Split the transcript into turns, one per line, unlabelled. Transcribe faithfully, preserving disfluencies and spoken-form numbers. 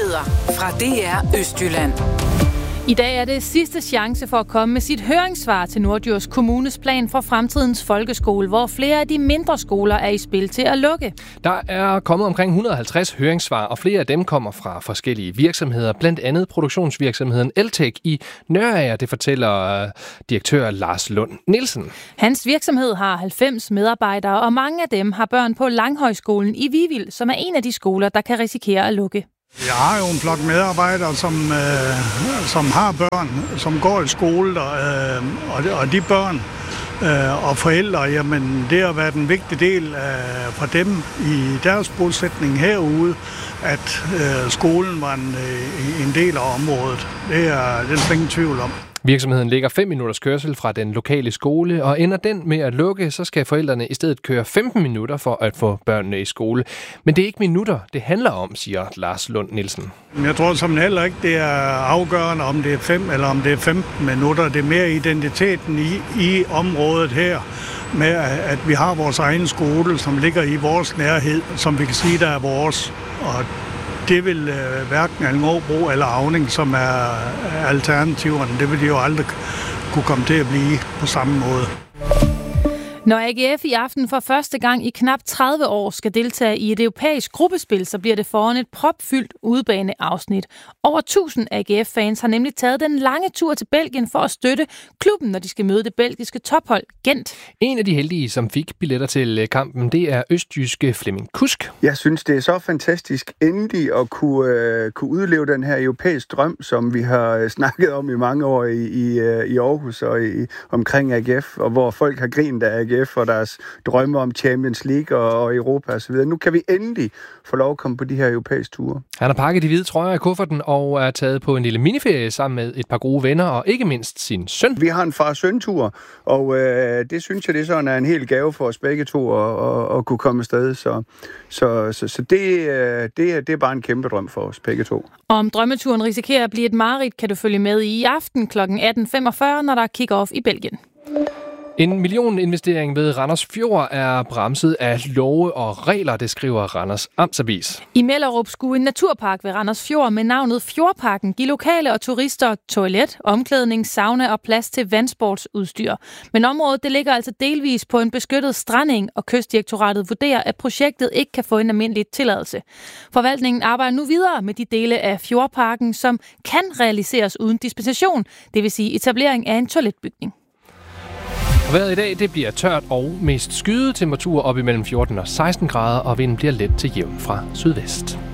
Nyheder fra D R Østjylland.
I dag er det sidste chance for at komme med sit høringssvar til Norddjurs Kommunes plan for fremtidens folkeskole, hvor flere af de mindre skoler er i spil til at lukke.
Der er kommet omkring et hundrede og halvtreds høringssvar, og flere af dem kommer fra forskellige virksomheder, blandt andet produktionsvirksomheden Eltech i Nørager, det fortæller direktør Lars Lund Nielsen.
Hans virksomhed har halvfems medarbejdere, og mange af dem har børn på Langhøjskolen i Vivild, som er en af de skoler, der kan risikere at lukke.
Jeg har jo en flok medarbejdere, som, øh, som har børn, som går i skole, og, øh, og, de, og de børn øh, og forældre, jamen det har været en vigtig del øh, for dem i deres bosætning herude, at øh, skolen var en, øh, en del af området. Det er, det er der ingen tvivl om.
Virksomheden ligger fem minutters kørsel fra den lokale skole, og ender den med at lukke, så skal forældrene i stedet køre femten minutter for at få børnene i skole. Men det er ikke minutter, det handler om, siger Lars Lund Nielsen.
Jeg tror som heller ikke, det er afgørende, om det er fem eller om det er femten minutter. Det er mere identiteten i, i området her, med at vi har vores egen skole, som ligger i vores nærhed, som vi kan sige, der er vores. Og det vil øh, hverken Allingåbro eller Auning, som er alternativerne. Det vil de jo aldrig kunne komme til at blive på samme måde.
Når A G F i aften for første gang i knap tredive år skal deltage i et europæisk gruppespil, så bliver det foran et propfyldt udebaneafsnit. Over tusind A G F-fans har nemlig taget den lange tur til Belgien for at støtte klubben, når de skal møde det belgiske tophold Gent.
En af de heldige, som fik billetter til kampen, det er østjyske Flemming Kusk.
Jeg synes, det er så fantastisk endelig at kunne, øh, kunne udleve den her europæisk drøm, som vi har snakket om i mange år i, i, i Aarhus og i, omkring A G F, og hvor folk har grinet af A G F og deres drømme om Champions League og, og Europa osv. Nu kan vi endelig få lov at komme på de her europæiske ture.
Han har pakket de hvide trøjer i kufferten og er taget på en lille miniferie sammen med et par gode venner og ikke mindst sin søn.
Vi har en far-søn-tur, og øh, det synes jeg, det sådan er en hel gave for os begge to at, at, at kunne komme afsted. Så, så, så, så det, det, det er bare en kæmpe drøm for os begge to.
Om drømmeturen risikerer at blive et mareridt, kan du følge med i aften kl. atten femogfyrre, når der er kick-off i Belgien.
En millioninvestering ved Randers Fjord er bremset af love og regler, det skriver Randers Amtsavis.
I Mellerup skulle en naturpark ved Randers Fjord med navnet Fjordparken give lokale og turister toilet, omklædning, sauna og plads til vandsportsudstyr. Men området det ligger altså delvis på en beskyttet stranding, og Kystdirektoratet vurderer, at projektet ikke kan få en almindelig tilladelse. Forvaltningen arbejder nu videre med de dele af Fjordparken, som kan realiseres uden dispensation, det vil sige etablering af en toiletbygning.
Vejret i dag det bliver tørt og mest skyet, temperaturer op imellem fjorten og seksten grader, og vinden bliver let til jævn fra sydvest.